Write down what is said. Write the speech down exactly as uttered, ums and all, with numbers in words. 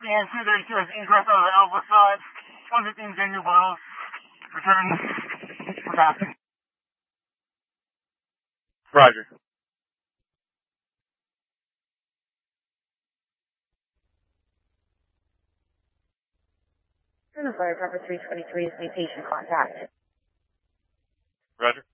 And two thirty-two is ingress on the Alpha side. one fifteen Gen new bottles. Return. Copy. Roger. Fire Cover three twenty-three is my patient contact. Roger.